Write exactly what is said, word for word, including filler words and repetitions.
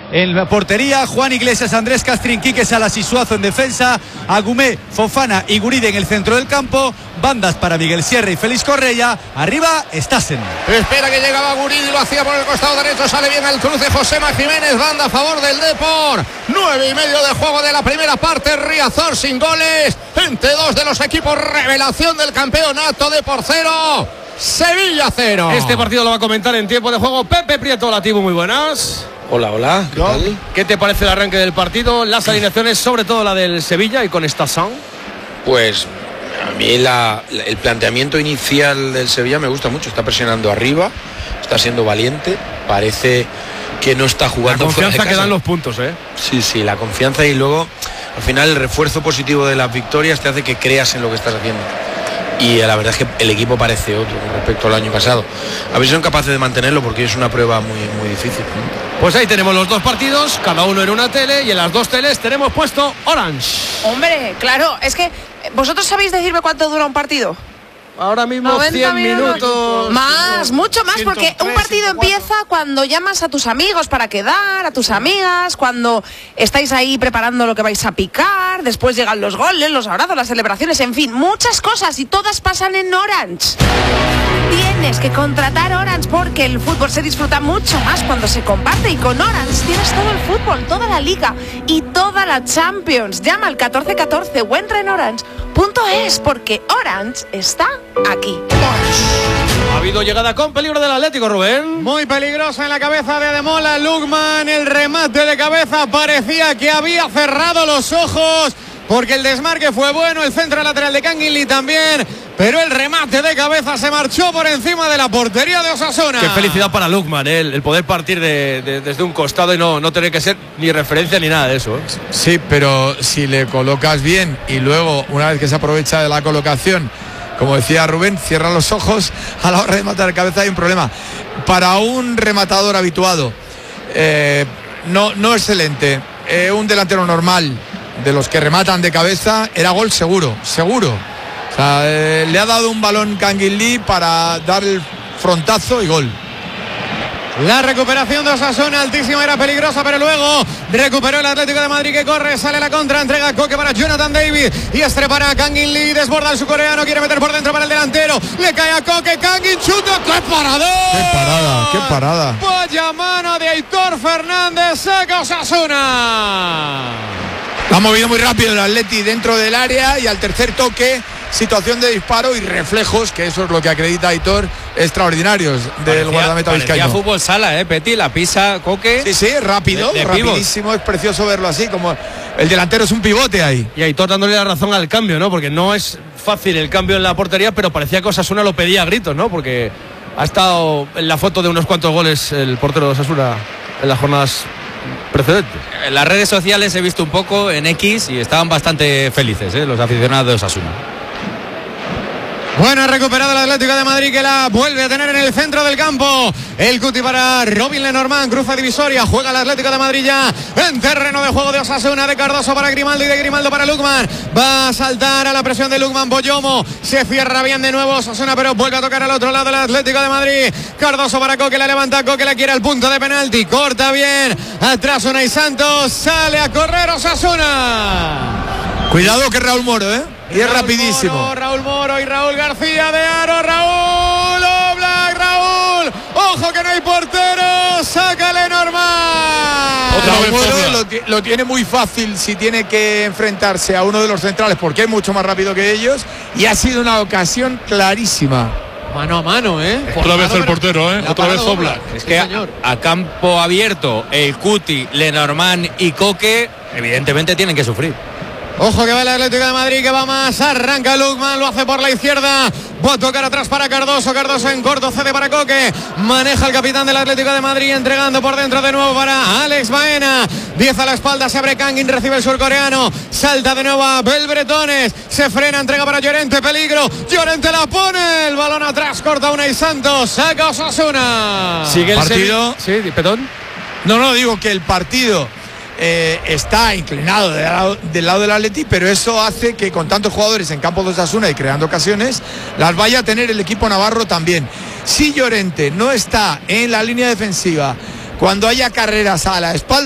en la portería, Juan Iglesias, Andrés Castrín, Quique Salas y Suazo en defensa, Agumé, Fofana y Guride en el centro del campo, bandas para Miguel Sierra y Félix Correia, arriba Stassen. Espera que llegaba Guride y lo hacía por el costado derecho, sale bien el cruce Josema Jiménez, banda a favor del Depor, nueve y medio de juego de la primera parte, Riazor sin goles, entre dos de los equipos revelación del campeonato, Depor cero, Sevilla cero. Este partido lo va a comentar en tiempo de juego Pepe Prieto. Hola, Tibu, muy buenas. Hola, hola, ¿qué tal? ¿Qué te parece el arranque del partido? Las alineaciones, sobre todo la del Sevilla y con esta sound. Pues a mí la, la, el planteamiento inicial del Sevilla me gusta mucho. Está presionando arriba, está siendo valiente, parece que no está jugando. La confianza que dan los puntos, ¿eh? Sí, sí, la confianza, y luego al final el refuerzo positivo de las victorias te hace que creas en lo que estás haciendo. Y la verdad es que el equipo parece otro con respecto al año pasado. A ver si son capaces de mantenerlo, porque es una prueba muy, muy difícil. Pues ahí tenemos los dos partidos, cada uno en una tele, y en las dos teles tenemos puesto Orange. Hombre, claro, es que ¿vosotros sabéis decirme cuánto dura un partido? Ahora mismo cien minutos. Más, mucho más, porque un partido empieza cuando llamas a tus amigos para quedar, a tus amigas, cuando estáis ahí preparando lo que vais a picar, después llegan los goles, los abrazos, las celebraciones, en fin, muchas cosas, y todas pasan en Orange. Tienes que contratar Orange porque el fútbol se disfruta mucho más cuando se comparte, y con Orange tienes todo el fútbol, toda la liga y toda la Champions. Llama al catorce catorce o entra en orange punto es, porque Orange está aquí. Ha habido llegada con peligro del Atlético, Rubén. Muy peligrosa en la cabeza de Ademola Lukman, el remate de cabeza parecía que había cerrado los ojos, porque el desmarque fue bueno, el centro lateral de Kangin Lee también, pero el remate de cabeza se marchó por encima de la portería de Osasuna. Qué felicidad para Lukman, ¿eh? el, el poder partir de, de, desde un costado y no, no tener que ser ni referencia ni nada de eso, ¿eh? Sí, pero si le colocas bien y luego, una vez que se aprovecha de la colocación, como decía Rubén, cierra los ojos, a la hora de matar cabeza hay un problema. Para un rematador habituado, eh, no, no excelente, eh, un delantero normal, de los que rematan de cabeza, era gol seguro, seguro. O sea, eh, le ha dado un balón Kangin Lee para dar el frontazo y gol. La recuperación de Osasuna, altísima, era peligrosa, pero luego recuperó el Atlético de Madrid, que corre, sale la contra, entrega Koke para Jonathan David y este para Kangin Lee, desborda el surcoreano, quiere meter por dentro para el delantero, le cae a Koke, Kangin chuta, ¡qué paradón! ¡Qué parada, qué parada! Vaya mano de Aitor Fernández, saca Osasuna. Ha movido muy rápido el Atleti dentro del área, y al tercer toque, situación de disparo y reflejos, que eso es lo que acredita Aitor, extraordinarios del parecía, guardameta vizcaíno. Parecía fútbol sala, ¿eh, Peti? La pisa Koke. Sí, sí, rápido, de, de rapidísimo, pivot. Es precioso verlo así, como el delantero es un pivote ahí. Y Aitor dándole la razón al cambio, ¿no? Porque no es fácil el cambio en la portería, pero parecía que Osasuna lo pedía a gritos, ¿no? Porque ha estado en la foto de unos cuantos goles el portero de Osasuna en las jornadas precedentes. En las redes sociales he visto un poco en X y estaban bastante felices, ¿eh? Los aficionados de Osasuna. Bueno, ha recuperado el Atlético de Madrid, que la vuelve a tener en el centro del campo. El cuti para Robin Lenormand, cruza divisoria, juega el Atlético de Madrid ya en terreno de juego de Osasuna, de Cardoso para Grimaldo y de Grimaldo para Lukman. Va a saltar a la presión de Lukman, Boyomo, se cierra bien de nuevo Osasuna, pero vuelve a tocar al otro lado el Atlético de Madrid. Cardoso para Koke, la levanta Koke, la quiere al punto de penalti, corta bien, atrás Unai Santos, sale a correr Osasuna. Cuidado que Raúl Moro, ¿eh? Y es Raúl rapidísimo. Moro, Raúl Moro y Raúl García de Aro. Raúl Oblak, Raúl. Ojo que no hay portero. Sácale normal. Raúl Moro lo, lo tiene muy fácil si tiene que enfrentarse a uno de los centrales, porque es mucho más rápido que ellos. Y ha sido una ocasión clarísima. Mano a mano, ¿eh? Otra vez el portero, ¿eh? Otra vez Oblak. Es que a, a campo abierto, el Cuti, Lenormand y Koke, evidentemente tienen que sufrir. Ojo que va el Atlético de Madrid, que va más, arranca Lukman, lo hace por la izquierda, va a tocar atrás para Cardoso, Cardoso en corto, cede para Koke, maneja el capitán del Atlético de Madrid, entregando por dentro de nuevo para Alex Baena, diez a la espalda, se abre Kangin, recibe el surcoreano, salta de nuevo a Belbretones, se frena, entrega para Llorente, peligro, Llorente la pone, el balón atrás, corta Unai Santos, saca Osasuna. Sigue el partido. Sí, perdón. No, no, digo que el partido Eh, está inclinado del lado, del lado del Atleti, pero eso hace que con tantos jugadores en campo de Osasuna y creando ocasiones, las vaya a tener el equipo navarro también. Si Llorente no está en la línea defensiva cuando haya carreras a la espalda,